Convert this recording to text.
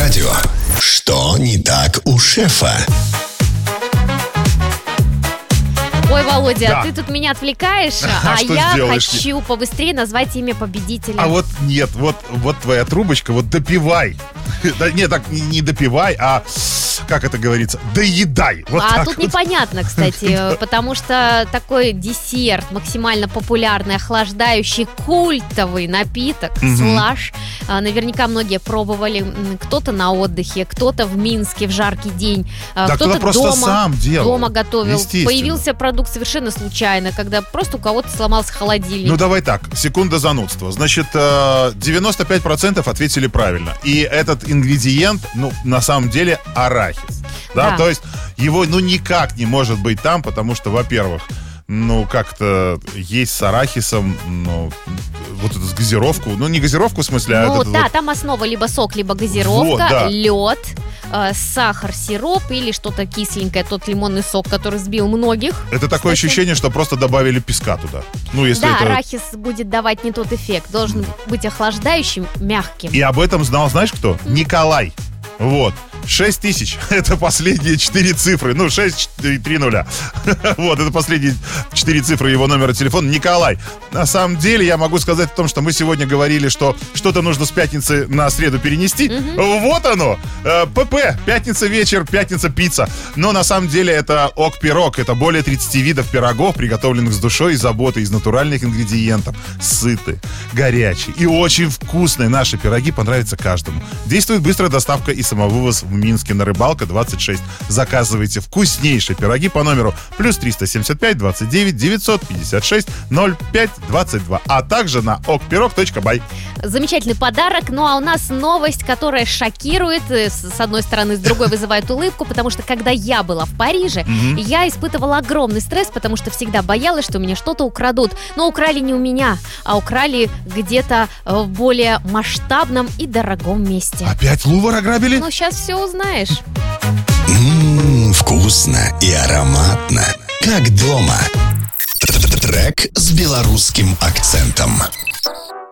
радио. Что не так у шефа? Ой, Володя, Да. ты тут меня отвлекаешь, а что я сделаешь? хочу побыстрее назвать имя победителя. А вот нет, вот твоя трубочка, вот допивай. Да, нет, так не допивай, а, как это говорится, доедай. Вот А так тут вот. непонятно, кстати, потому что такой десерт, максимально популярный, охлаждающий, культовый напиток, слаш, наверняка многие пробовали. Кто-то на отдыхе, кто-то в Минске в жаркий день, Да, кто-то просто дома, сам делал. дома готовил. Естественно. Появился продукт совершенно случайно, когда просто у кого-то сломался холодильник. Ну, давай так, секунда занудства. Значит, 95% ответили правильно. И этот ингредиент, ну, на самом деле, арахис. Да, Да. то есть его, ну, никак не может быть там, потому что, во-первых, ну, как-то есть с арахисом, ну, вот эту газировку. Ну, не газировку, в смысле, а Ну этот да, вот... там основа либо сок, либо газировка, Вот, да. лед, сахар, сироп или что-то кисленькое, тот лимонный сок, который сбил многих. Это такое Кстати. ощущение, что просто добавили песка туда. Ну, если Да, это... арахис будет давать не тот эффект, должен быть охлаждающим, мягким. И об этом знал, знаешь кто? Николай. Вот. 6 тысяч. Это последние 4 цифры. Ну, 6, 3 нуля. Вот, это последние 4 цифры его номера телефона. Николай. На самом деле, я могу сказать о том, что мы сегодня говорили, что что-то нужно с пятницы на среду перенести. Вот оно. ПП. Пятница вечер, пятница пицца. Но на самом деле это ок-пирог. Это более 30 видов пирогов, приготовленных с душой и заботой из натуральных ингредиентов. Сытые, горячие и очень вкусные. Наши пироги понравятся каждому. Действует быстрая доставка и самовывоз в Минске на Рыбалка 26. Заказывайте вкуснейшие пироги по номеру плюс 375 29 956 05 22, а также на okpirog.by. Замечательный подарок. Ну а у нас новость, которая шокирует, с одной стороны, с другой вызывает улыбку, потому что когда я была в Париже, я испытывала огромный стресс, потому что всегда боялась, что у меня что-то украдут. Но украли не у меня, а украли где-то в более масштабном и дорогом месте. Опять Лувр ограбили? Ну, сейчас все узнаешь. Вкусно и ароматно, как дома. Трек с белорусским акцентом.